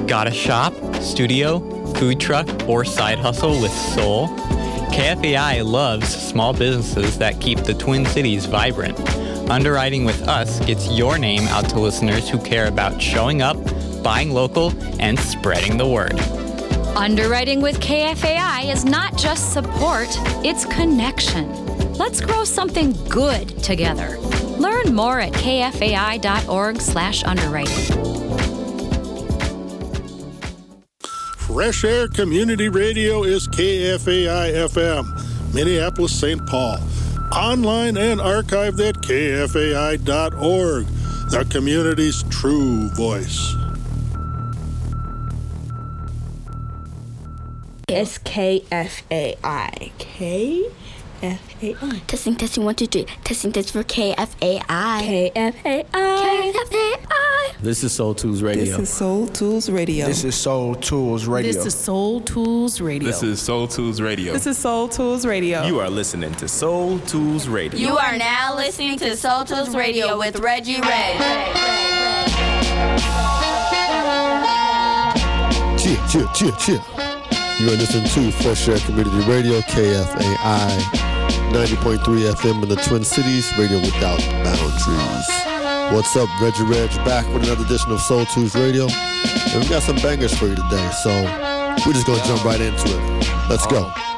Got a shop, studio, food truck, or side hustle with soul? KFAI loves small businesses that keep the Twin Cities vibrant. Underwriting with us gets your name out to listeners who care about showing up, buying local, and spreading the word. Underwriting with KFAI is not just support, it's connection. Let's grow something good together. Learn more at kfai.org/underwriting. Fresh Air Community Radio is KFAI-FM, Minneapolis, St. Paul. Online and archived at kfai.org, the community's true voice. It's KFAI. KFAI. Testing, 1, 2, 3. Testing this for KFAI. KFAI. This is Soul Tools Radio. This is Soul Tools Radio. This is Soul Tools Radio. This is Soul Tools Radio. This is Soul Tools Radio. This is Soul Tools Radio. You are listening to Soul Tools Radio. You are now listening to Soul Tools Radio with Reggie Reg. Cheer. You are listening to Fresh Air Community Radio, KFAI, 90.3 FM in the Twin Cities, radio without boundaries. What's up, Reggie Reg, back with another edition of Soul Tools Radio. And we got some bangers for you today, so we're just going to jump right into it. Let's go.